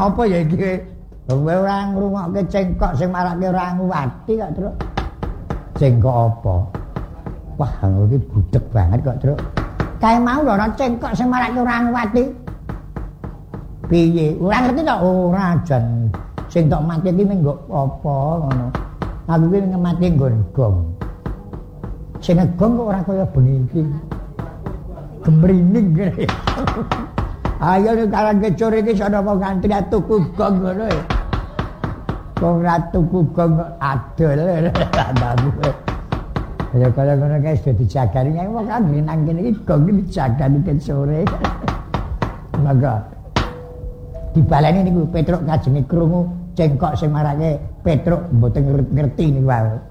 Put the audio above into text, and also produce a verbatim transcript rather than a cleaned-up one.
apa ya iki? Kowe ora ngrungokke cengkok sing marake ora nguwati kok, Truk. Cengkok apa? Wah, iki budek banget kok, Truk. Kae mau lho ana cengkok sing marake ora nguwati. Piye? Ora ngerti to? Ora jan sing tok mati iki menggo apa ngono. Aku iki ngemati nggon gong. Sing ngegong kok ora kaya bengi iki. Gemrining kene. Ayo nek karang kecur iki sono wong ngantri tuku gong ngono e. Wong ra tuku gong adol andamu. Ya kaya ngono kae sudah dijagani nek wong kan nang kene iki gong dijagani ket sore. Mangga dibaleni niku Petruk kajenge krungu cengkok sing marake Petruk mboten ngerti niku wae.